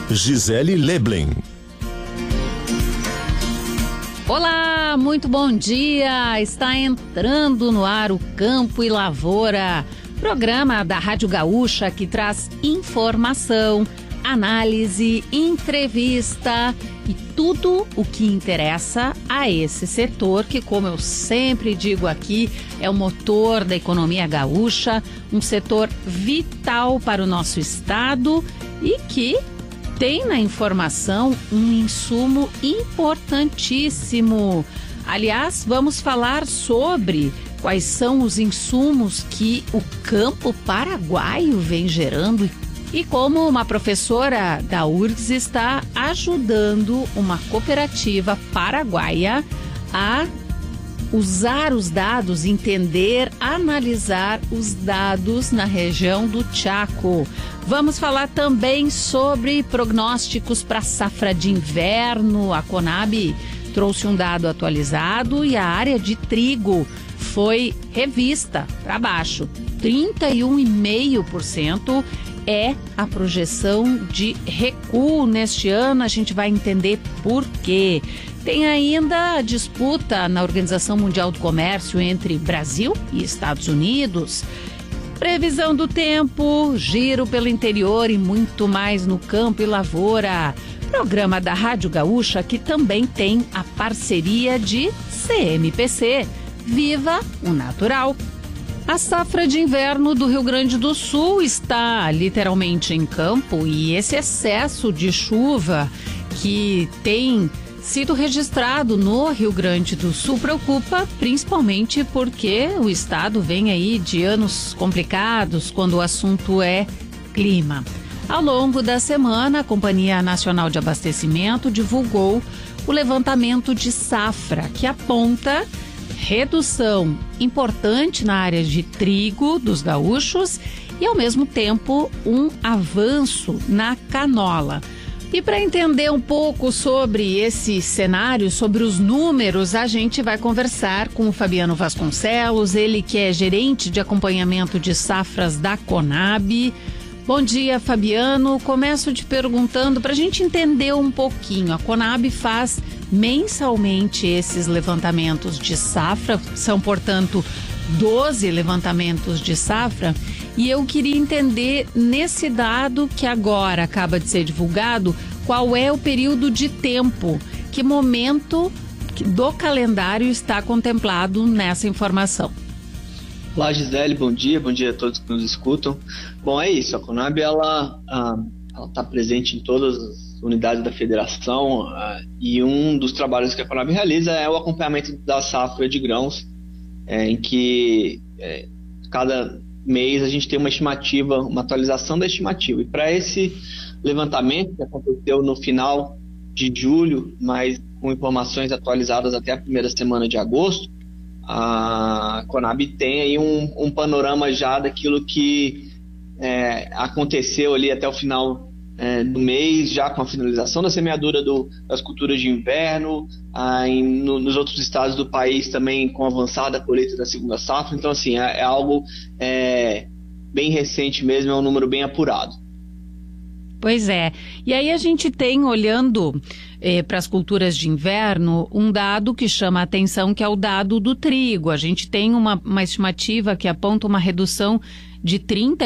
Gisele Leblin. Olá, muito bom dia! Está entrando no ar o Campo e Lavoura, programa da Rádio Gaúcha que traz informação, análise, entrevista e tudo o que interessa a esse setor que, como eu sempre digo aqui, é o motor da economia gaúcha, um setor vital para o nosso estado e que tem na informação um insumo importantíssimo. Aliás, vamos falar sobre quais são os insumos que o campo paraguaio vem gerando e como uma professora da URGS está ajudando uma cooperativa paraguaia a usar os dados, entender, analisar os dados na região do Chaco. Vamos falar também sobre prognósticos para a safra de inverno. A Conab trouxe um dado atualizado e a área de trigo foi revista para baixo. 31,5% é a projeção de recuo neste ano. A gente vai entender por quê. Tem ainda a disputa na Organização Mundial do Comércio entre Brasil e Estados Unidos. Previsão do tempo, giro pelo interior e muito mais no Campo e Lavoura. Programa da Rádio Gaúcha que também tem a parceria de CMPC. Viva o Natural! A safra de inverno do Rio Grande do Sul está literalmente em campo e esse excesso de chuva que tem sido registrado no Rio Grande do Sul preocupa, principalmente porque o estado vem aí de anos complicados quando o assunto é clima. Ao longo da semana, a Companhia Nacional de Abastecimento divulgou o levantamento de safra, que aponta redução importante na área de trigo dos gaúchos e, ao mesmo tempo, um avanço na canola. E para entender um pouco sobre esse cenário, sobre os números, a gente vai conversar com o Fabiano Vasconcelos, ele que é gerente de acompanhamento de safras da Conab. Bom dia, Fabiano. Começo te perguntando para a gente entender um pouquinho. A Conab faz mensalmente esses levantamentos de safra, são, portanto, 12 levantamentos de safra. E eu queria entender, nesse dado que agora acaba de ser divulgado, qual é o período de tempo, que momento do calendário está contemplado nessa informação. Olá, Gisele, bom dia a todos que nos escutam. Bom, é isso, a Conab ela está presente em todas as unidades da federação e um dos trabalhos que a Conab realiza é o acompanhamento da safra de grãos, em que cada mês a gente tem uma estimativa, uma atualização da estimativa. E para esse levantamento que aconteceu no final de julho, mas com informações atualizadas até a primeira semana de agosto, a Conab tem aí um panorama já daquilo que aconteceu ali até o final do mês, já com a finalização da semeadura das culturas de inverno, nos outros estados do país também com a avançada colheita da segunda safra. Então, assim, é algo bem recente mesmo, é um número bem apurado. Pois é. E aí a gente tem, olhando para as culturas de inverno, um dado que chama a atenção, que é o dado do trigo. A gente tem uma estimativa que aponta uma redução de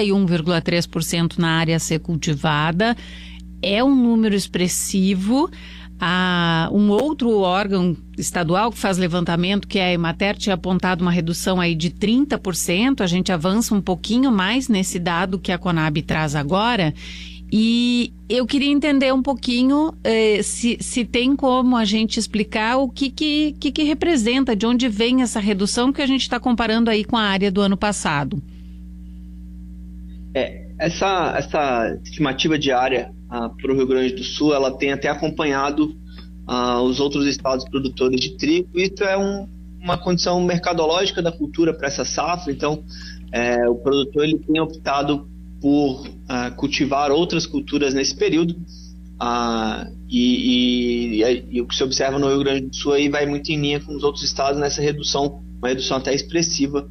31,3% na área a ser cultivada. É um número expressivo. Um outro órgão estadual que faz levantamento, que é a Emater, tinha apontado uma redução aí de 30%. A gente avança um pouquinho mais nesse dado que a Conab traz agora. E eu queria entender um pouquinho se tem como a gente explicar o que representa, de onde vem essa redução que a gente está comparando aí com a área do ano passado. Essa estimativa de área para o Rio Grande do Sul, ela tem até acompanhado os outros estados produtores de trigo. Isso é uma condição mercadológica da cultura para essa safra. Então, o produtor ele tem optado por cultivar outras culturas nesse período, e o que se observa no Rio Grande do Sul aí vai muito em linha com os outros estados nessa redução, uma redução até expressiva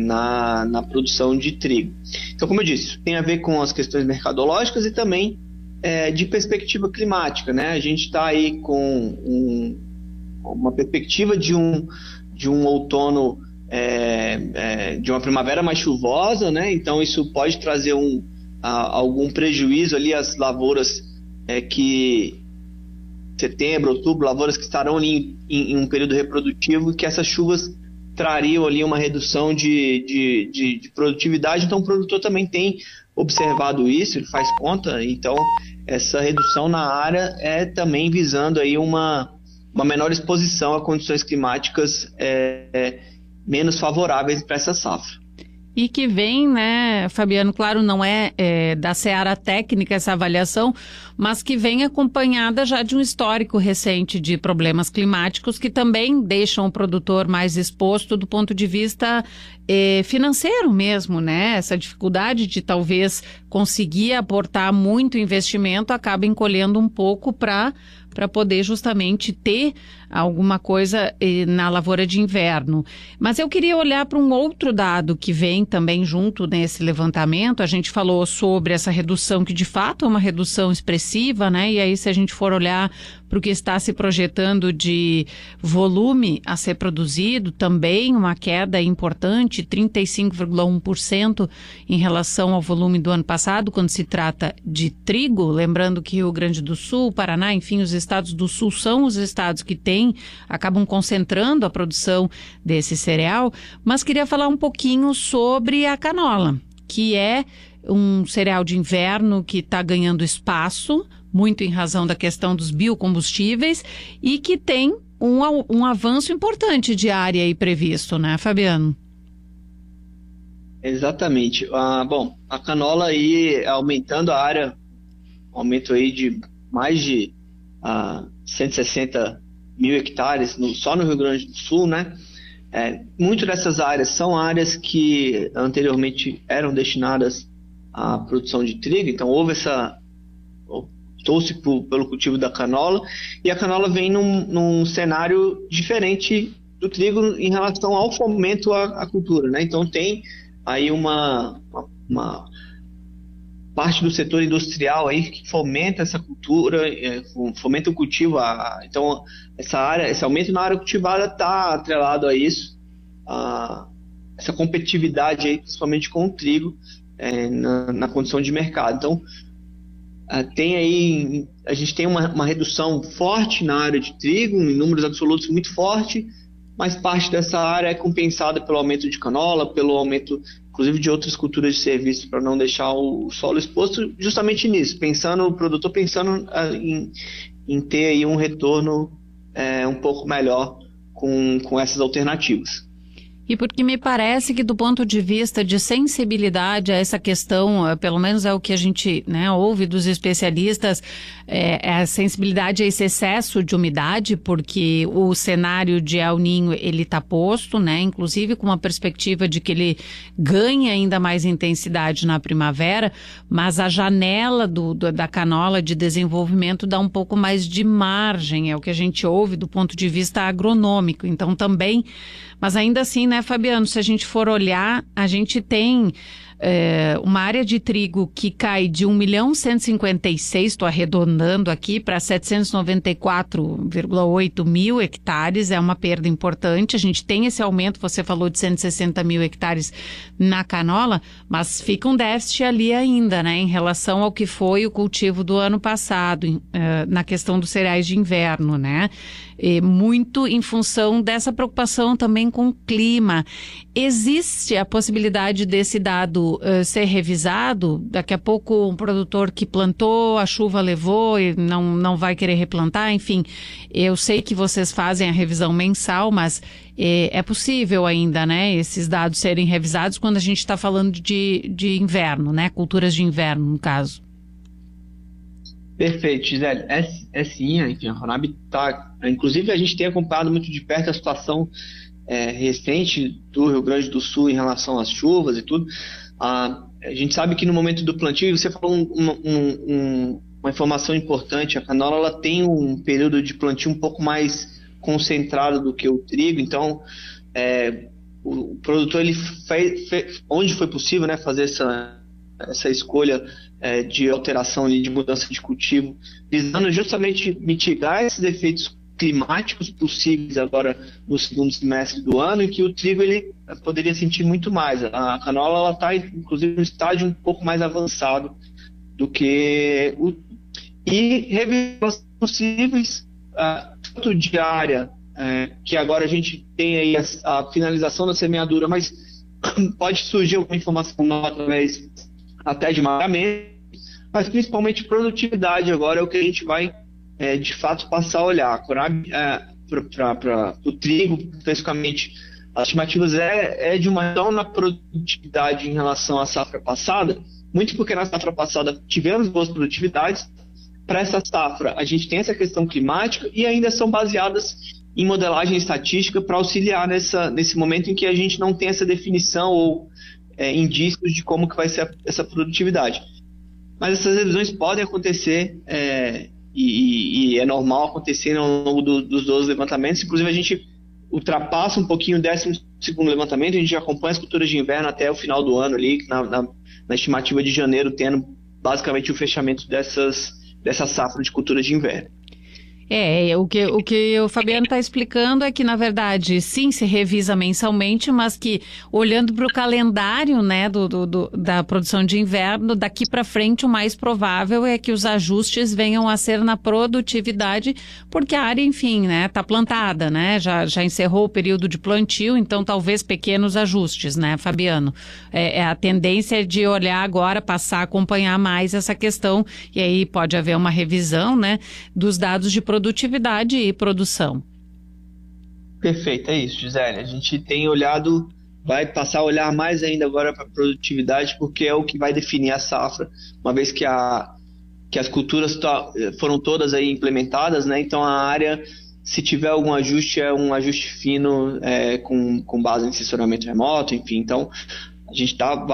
na produção de trigo. Então, como eu disse, isso tem a ver com as questões mercadológicas e também de perspectiva climática, né? A gente está aí com uma perspectiva de um outono, de uma primavera mais chuvosa, né? Então isso pode trazer algum prejuízo ali às lavouras que setembro, outubro, lavouras que estarão ali em um período reprodutivo, que essas chuvas trariam ali uma redução de produtividade. Então o produtor também tem observado isso, ele faz conta. Então essa redução na área também visando aí uma menor exposição a condições climáticas menos favoráveis para essa safra. E que vem, né, Fabiano, claro, não é da seara técnica essa avaliação, mas que vem acompanhada já de um histórico recente de problemas climáticos que também deixam o produtor mais exposto do ponto de vista financeiro mesmo, né? Essa dificuldade de talvez conseguir aportar muito investimento acaba encolhendo um pouco para poder justamente ter alguma coisa na lavoura de inverno. Mas eu queria olhar para um outro dado que vem também junto nesse levantamento. A gente falou sobre essa redução, que de fato é uma redução expressiva, né? E aí, se a gente for olhar para o que está se projetando de volume a ser produzido, também uma queda importante, 35,1% em relação ao volume do ano passado, quando se trata de trigo. Lembrando que Rio Grande do Sul, Paraná, enfim, os estados do Sul são os estados que acabam concentrando a produção desse cereal. Mas queria falar um pouquinho sobre a canola, que é um cereal de inverno que está ganhando espaço, muito em razão da questão dos biocombustíveis, e que tem um avanço importante de área aí previsto, né, Fabiano? Exatamente. Bom, a canola aí aumentando a área, aumento aí de mais de 160 mil hectares só no Rio Grande do Sul, né? Muito dessas áreas são áreas que anteriormente eram destinadas à produção de trigo, então optou-se pelo cultivo da canola, e a canola vem num cenário diferente do trigo em relação ao fomento à cultura, né? Então tem aí uma parte do setor industrial aí que fomenta essa cultura, fomenta o cultivo. Então esse aumento na área cultivada está atrelado a isso, essa competitividade aí, principalmente com o trigo, na condição de mercado. Então a gente tem uma redução forte na área de trigo, em números absolutos muito forte, mas parte dessa área é compensada pelo aumento de canola, pelo aumento, inclusive, de outras culturas de serviço, para não deixar o solo exposto, justamente nisso, o produtor pensando em ter aí um retorno um pouco melhor com essas alternativas. E porque me parece que do ponto de vista de sensibilidade a essa questão, pelo menos é o que a gente, né, ouve dos especialistas, a sensibilidade a esse excesso de umidade, porque o cenário de El Niño ele está posto, né, inclusive com uma perspectiva de que ele ganha ainda mais intensidade na primavera, mas a janela da canola de desenvolvimento dá um pouco mais de margem, é o que a gente ouve do ponto de vista agronômico. Então também, mas ainda assim, né, Fabiano, se a gente for olhar, a gente tem uma área de trigo que cai de 1.156.000, estou arredondando aqui, para 794,8 mil hectares, é uma perda importante. A gente tem esse aumento, você falou de 160 mil hectares na canola, mas fica um déficit ali ainda, né, em relação ao que foi o cultivo do ano passado, na questão dos cereais de inverno, né? Muito em função dessa preocupação também com o clima. Existe a possibilidade desse dado ser revisado? Daqui a pouco um produtor que plantou, a chuva levou e não vai querer replantar, enfim. Eu sei que vocês fazem a revisão mensal, mas é possível ainda, né, esses dados serem revisados quando a gente está falando de inverno, né, culturas de inverno, no caso. Perfeito, Gisele. Sim, enfim, a Conab está... Inclusive, a gente tem acompanhado muito de perto a situação recente do Rio Grande do Sul em relação às chuvas e tudo. A gente sabe que no momento do plantio, você falou uma informação importante, a canola ela tem um período de plantio um pouco mais concentrado do que o trigo, então o produtor ele fez, onde foi possível, né, fazer essa escolha de alteração ali, de mudança de cultivo, visando justamente mitigar esses efeitos climáticos possíveis agora no segundo semestre do ano, em que o trigo ele poderia sentir muito mais. A canola está, inclusive, no estágio um pouco mais avançado do que o... E revisões possíveis, tanto de área, que agora a gente tem aí a finalização da semeadura, mas pode surgir alguma informação nova através até de mapeamento, mas principalmente produtividade agora é o que a gente vai de fato passar a olhar. A Conab, para o trigo, especificamente, as estimativas de uma redução na produtividade em relação à safra passada, muito porque na safra passada tivemos boas produtividades. Para essa safra, a gente tem essa questão climática e ainda são baseadas em modelagem estatística para auxiliar nesse momento em que a gente não tem essa definição ou indícios de como que vai ser essa produtividade. Mas essas revisões podem acontecer e é normal acontecer ao longo dos 12 levantamentos. Inclusive, a gente ultrapassa um pouquinho o 12º levantamento, a gente acompanha as culturas de inverno até o final do ano, ali, na estimativa de janeiro, tendo basicamente o fechamento dessa safra de culturas de inverno. O que o Fabiano está explicando é que, na verdade, sim, se revisa mensalmente, mas que, olhando para o calendário, né, da produção de inverno, daqui para frente o mais provável é que os ajustes venham a ser na produtividade, porque a área, enfim, né, está plantada, né, já encerrou o período de plantio, então talvez pequenos ajustes, né, Fabiano? A tendência de olhar agora, passar a acompanhar mais essa questão, e aí pode haver uma revisão, né, dos dados de produtividade e produção. Perfeito, é isso, Gisele. A gente tem olhado, vai passar a olhar mais ainda agora para a produtividade, porque é o que vai definir a safra, uma vez que as culturas foram todas aí implementadas, né? Então a área, se tiver algum ajuste, é um ajuste fino com base em sensoramento remoto, enfim. Então a gente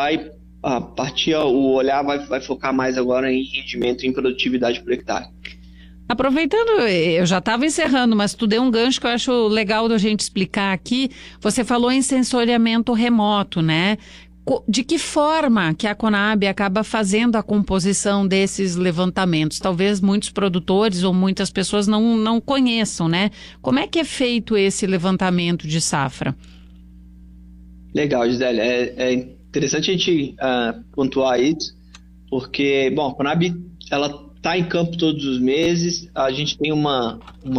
o olhar vai focar mais agora em rendimento e em produtividade por hectare. Aproveitando, eu já estava encerrando, mas tu deu um gancho que eu acho legal da gente explicar aqui. Você falou em sensoriamento remoto, né? De que forma que a Conab acaba fazendo a composição desses levantamentos? Talvez muitos produtores ou muitas pessoas não conheçam, né? Como é que é feito esse levantamento de safra? Legal, Gisele. É interessante a gente pontuar isso, porque, bom, a Conab, ela está em campo todos os meses, a gente tem uma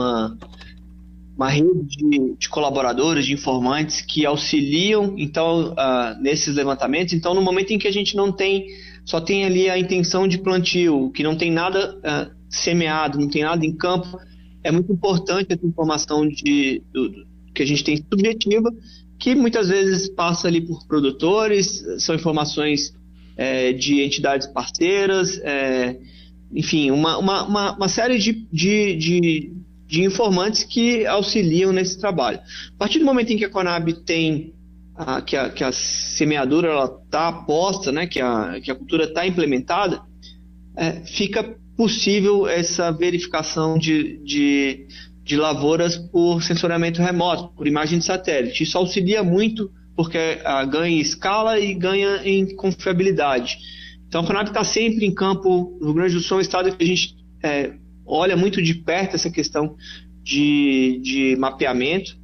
rede de colaboradores, de informantes que auxiliam, então, nesses levantamentos. Então, no momento em que a gente só tem ali a intenção de plantio, que não tem nada semeado, não tem nada em campo, é muito importante essa informação que a gente tem subjetiva, que muitas vezes passa ali por produtores, são informações de entidades parceiras, enfim, uma série de informantes que auxiliam nesse trabalho. A partir do momento em que a Conab tem que a semeadura está posta, né, que a cultura está implementada, fica possível essa verificação de lavouras por sensoriamento remoto, por imagem de satélite. Isso auxilia muito porque ganha em escala e ganha em confiabilidade. Então, a Conab está sempre em campo. No Rio Grande do Sul é um estado que a gente olha muito de perto essa questão de mapeamento.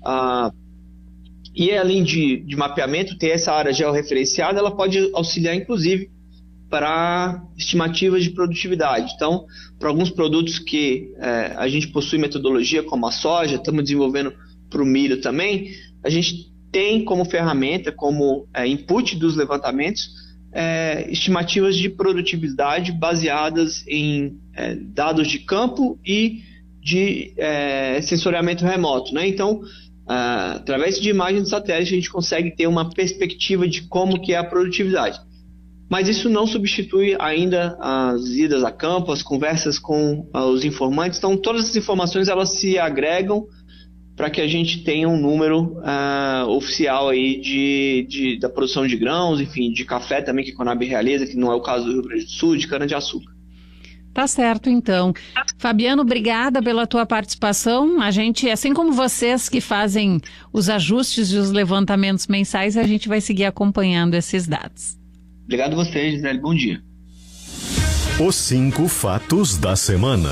E além de mapeamento, ter essa área georreferenciada, ela pode auxiliar, inclusive, para estimativas de produtividade. Então, para alguns produtos que a gente possui metodologia, como a soja, estamos desenvolvendo para o milho também, a gente tem como ferramenta, como input dos levantamentos, estimativas de produtividade baseadas em dados de campo e de sensoriamento remoto, né? Então, através de imagens de satélite, a gente consegue ter uma perspectiva de como que é a produtividade. Mas isso não substitui ainda as idas a campo, as conversas com os informantes. Então, todas essas informações elas se agregam para que a gente tenha um número oficial aí da produção de grãos, enfim, de café também que a Conab realiza, que não é o caso do Rio Grande do Sul, de cana-de-açúcar. Tá certo, então. Fabiano, obrigada pela tua participação. A gente, assim como vocês que fazem os ajustes e os levantamentos mensais, a gente vai seguir acompanhando esses dados. Obrigado a vocês, Gisele. Bom dia. Os 5 fatos da semana.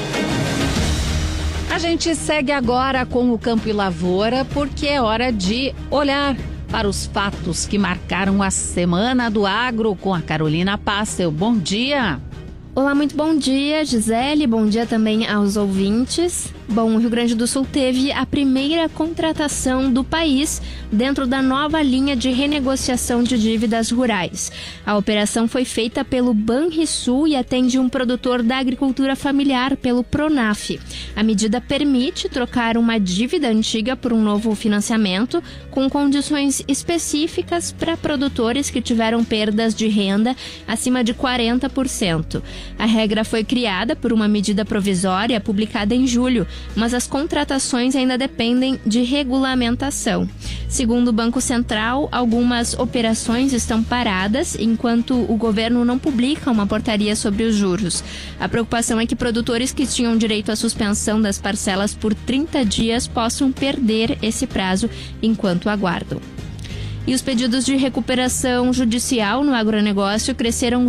A gente segue agora com o Campo e Lavoura, porque é hora de olhar para os fatos que marcaram a Semana do Agro com a Carolina Passel. Bom dia! Olá, muito bom dia, Gisele. Bom dia também aos ouvintes. Bom, o Rio Grande do Sul teve a primeira contratação do país dentro da nova linha de renegociação de dívidas rurais. A operação foi feita pelo Banrisul e atende um produtor da agricultura familiar, pelo Pronaf. A medida permite trocar uma dívida antiga por um novo financiamento com condições específicas para produtores que tiveram perdas de renda acima de 40%. A regra foi criada por uma medida provisória publicada em julho, mas as contratações ainda dependem de regulamentação. Segundo o Banco Central, algumas operações estão paradas enquanto o governo não publica uma portaria sobre os juros. A preocupação é que produtores que tinham direito à suspensão das parcelas por 30 dias possam perder esse prazo enquanto aguardam. E os pedidos de recuperação judicial no agronegócio cresceram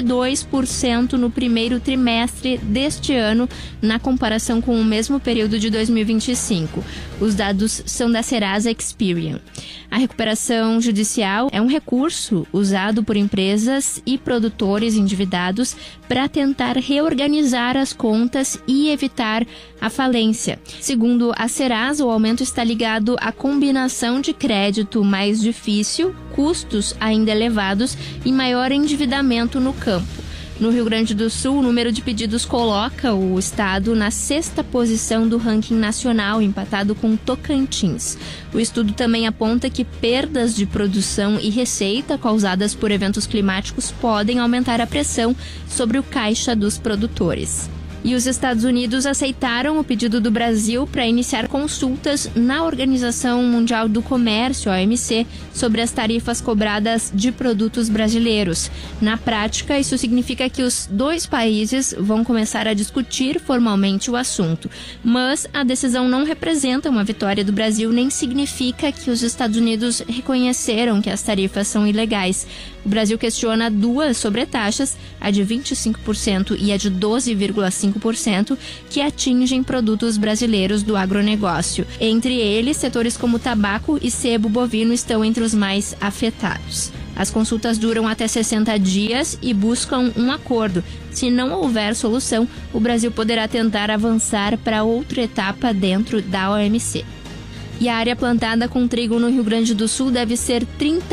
22% no primeiro trimestre deste ano, na comparação com o mesmo período de 2025. Os dados são da Serasa Experian. A recuperação judicial é um recurso usado por empresas e produtores endividados para tentar reorganizar as contas e evitar a falência. Segundo a Serasa, o aumento está ligado à combinação de crédito mais difícil, custos ainda elevados e maior endividamento no campo. No Rio Grande do Sul, o número de pedidos coloca o estado na 6ª posição do ranking nacional, empatado com Tocantins. O estudo também aponta que perdas de produção e receita causadas por eventos climáticos podem aumentar a pressão sobre o caixa dos produtores. E os Estados Unidos aceitaram o pedido do Brasil para iniciar consultas na Organização Mundial do Comércio, OMC, sobre as tarifas cobradas de produtos brasileiros. Na prática, isso significa que os dois países vão começar a discutir formalmente o assunto. Mas a decisão não representa uma vitória do Brasil, nem significa que os Estados Unidos reconheceram que as tarifas são ilegais. O Brasil questiona duas sobretaxas, a de 25% e a de 12,5%, que atingem produtos brasileiros do agronegócio. Entre eles, setores como tabaco e sebo bovino estão entre os mais afetados. As consultas duram até 60 dias e buscam um acordo. Se não houver solução, o Brasil poderá tentar avançar para outra etapa dentro da OMC. E a área plantada com trigo no Rio Grande do Sul deve ser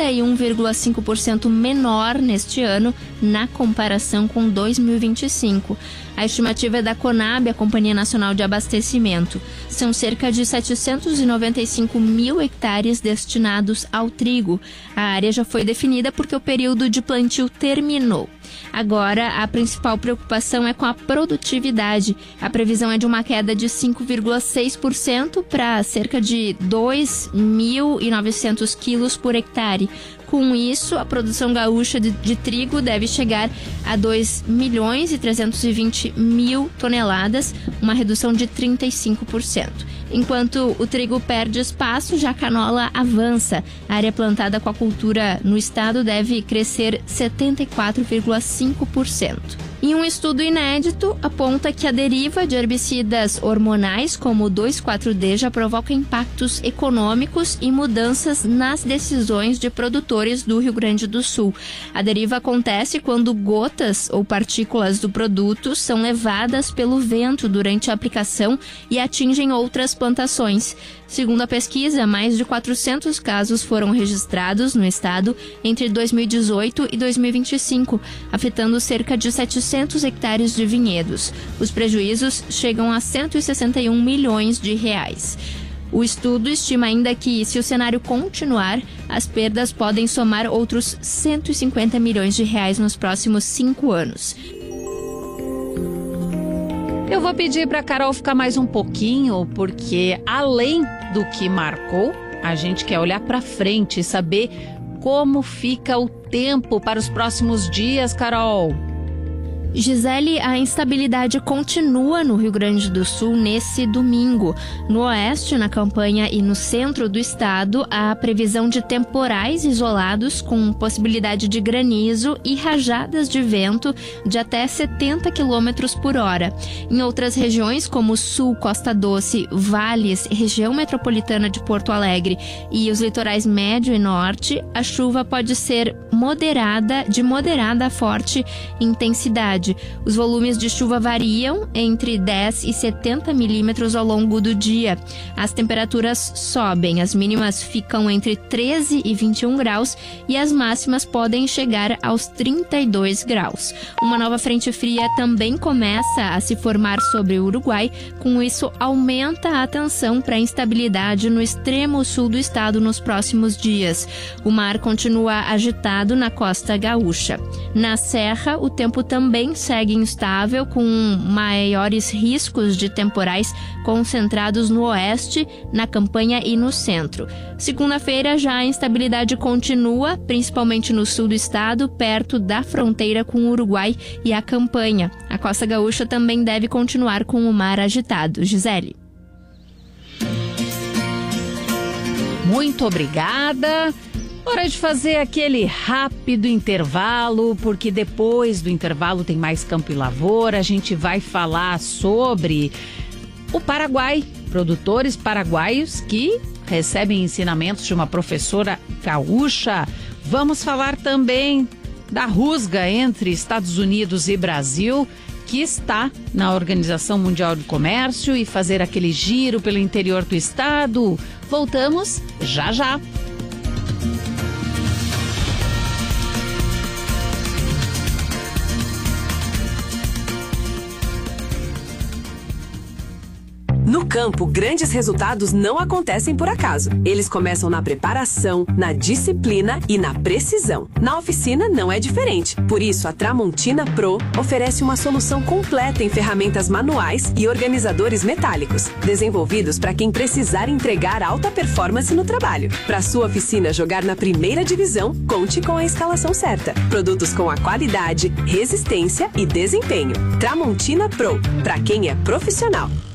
31,5% menor neste ano, na comparação com 2025. A estimativa é da Conab, a Companhia Nacional de Abastecimento. São cerca de 795 mil hectares destinados ao trigo. A área já foi definida porque o período de plantio terminou. Agora, a principal preocupação é com a produtividade. A previsão é de uma queda de 5,6% para cerca de 2.900 quilos por hectare. Com isso, a produção gaúcha de trigo deve chegar a 2.320.000 toneladas, uma redução de 35%. Enquanto o trigo perde espaço, já a canola avança. A área plantada com a cultura no estado deve crescer 74,5%. E um estudo inédito aponta que a deriva de herbicidas hormonais, como o 2,4-D, já provoca impactos econômicos e mudanças nas decisões de produtores do Rio Grande do Sul. A deriva acontece quando gotas ou partículas do produto são levadas pelo vento durante a aplicação e atingem outras plantações. Segundo a pesquisa, mais de 400 casos foram registrados no estado entre 2018 e 2025, afetando cerca de 700 hectares de vinhedos. Os prejuízos chegam a 161 milhões de reais. O estudo estima ainda que, se o cenário continuar, as perdas podem somar outros 150 milhões de reais nos próximos 5 anos. Eu vou pedir para a Carol ficar mais um pouquinho, porque além do que marcou, a gente quer olhar para frente e saber como fica o tempo para os próximos dias, Carol. Gisele, a instabilidade continua no Rio Grande do Sul nesse domingo. No oeste, na campanha e no centro do estado, há previsão de temporais isolados com possibilidade de granizo e rajadas de vento de até 70 km por hora. Em outras regiões, como Sul, Costa Doce, Vales, região metropolitana de Porto Alegre e os litorais médio e norte, a chuva pode ser de moderada a forte intensidade. Os volumes de chuva variam entre 10 e 70 milímetros ao longo do dia. As temperaturas sobem, as mínimas ficam entre 13 e 21 graus e as máximas podem chegar aos 32 graus. Uma nova frente fria também começa a se formar sobre o Uruguai, com isso aumenta a atenção para a instabilidade no extremo sul do estado nos próximos dias. O mar continua agitado na costa gaúcha. Na Serra, o tempo também segue instável, com maiores riscos de temporais concentrados no oeste, na campanha e no centro. Segunda-feira, já a instabilidade continua, principalmente no sul do estado, perto da fronteira com o Uruguai e a campanha. A costa gaúcha também deve continuar com o mar agitado. Gisele. Muito obrigada. Hora de fazer aquele rápido intervalo, porque depois do intervalo tem mais Campo e Lavoura. A gente vai falar sobre o Paraguai, produtores paraguaios que recebem ensinamentos de uma professora gaúcha. Vamos falar também da rusga entre Estados Unidos e Brasil, que está na Organização Mundial do Comércio, e fazer aquele giro pelo interior do estado. Voltamos já já. No campo, grandes resultados não acontecem por acaso. Eles começam na preparação, na disciplina e na precisão. Na oficina não é diferente. Por isso, a Tramontina Pro oferece uma solução completa em ferramentas manuais e organizadores metálicos, desenvolvidos para quem precisar entregar alta performance no trabalho. Para sua oficina jogar na primeira divisão, conte com a instalação certa. Produtos com a qualidade, resistência e desempenho. Tramontina Pro, para quem é profissional.